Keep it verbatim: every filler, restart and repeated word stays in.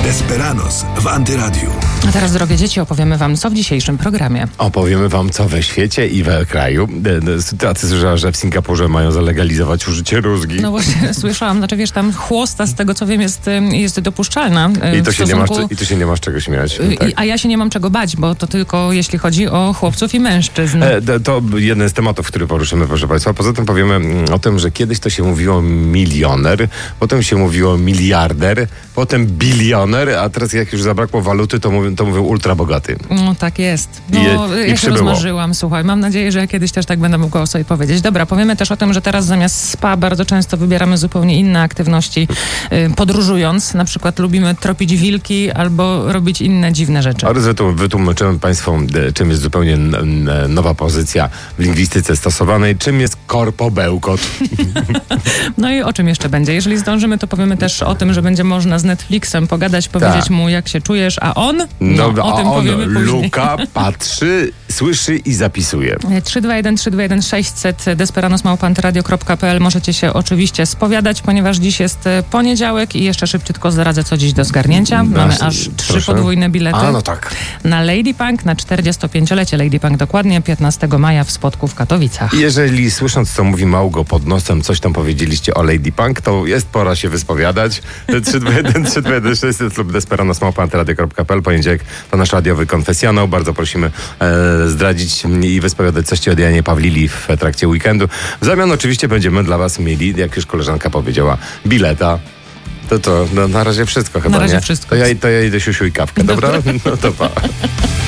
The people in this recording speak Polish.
Desperados w Antyradiu. A teraz, drogie dzieci, opowiemy wam, co w dzisiejszym programie. Opowiemy wam, co we świecie i we kraju. Sytuacja słyszała, że w Singapurze mają zalegalizować użycie rózgi. No właśnie, słyszałam. Znaczy, wiesz, tam chłosta, z tego co wiem, jest, jest dopuszczalna. I to, się stosunku... nie masz, I to się nie masz czego śmiać. I, Tak. A ja się nie mam czego bać, bo to tylko jeśli chodzi o chłopców i mężczyzn. E, to jeden z tematów, który poruszymy, proszę państwa. Poza tym powiemy o tym, że kiedyś to się mówiło milioner, potem się mówiło miliarder, potem bilioner, a teraz jak już zabrakło waluty, to mówią, to mówią ultra bogaty. No tak jest. No, I, ja i się przybyło. rozmarzyłam, słuchaj. Mam nadzieję, że ja kiedyś też tak będę mogła o sobie powiedzieć. Dobra, powiemy też o tym, że teraz zamiast spa bardzo często wybieramy zupełnie inne aktywności y, podróżując. Na przykład lubimy tropić wilki albo robić inne dziwne rzeczy. Oraz wytłum- wytłumaczymy państwu, e, czym jest zupełnie n- n- nowa pozycja w lingwistyce stosowanej, czym jest korpobełkot. No i o czym jeszcze będzie? Jeżeli zdążymy, to powiemy też o tym, że będzie można z Netflixem pogadać, powiedzieć Tak. mu, jak się czujesz, a on? No, No, o a tym on powiemy później. luka, patrzy, słyszy i zapisuje. trzy dwa jeden trzy dwa jeden sześćset desperados małpa antyradio kropka p l. Możecie się oczywiście spowiadać, ponieważ dziś jest e, poniedziałek i jeszcze szybciutko zdradzę, co dziś do zgarnięcia. Mamy Nasz- aż trzy proszę. podwójne bilety A, no tak. na Lady Punk, na czterdziestopięciolecie Lady Punk dokładnie, piętnastego maja w Spodku w Katowicach. Jeżeli słysząc, co mówi Małgo pod nosem, coś tam powiedzieliście o Lady Punk, to jest pora się wyspowiadać. trzy dwa jeden trzy dwa jeden sześćset lub desperados małpa antyradio kropka p l. Poniedziałek to nasz radiowy konfesjonał. Bardzo prosimy e, zdradzić i wyspowiadać coś ci od Janie Pawlili w trakcie weekendu. W zamian oczywiście będziemy dla was mieli, jak już koleżanka powiedziała, bileta. To to, no, na razie wszystko chyba, Na razie nie? wszystko. To ja, to ja idę siusiu i kawkę, dobra? No to pa.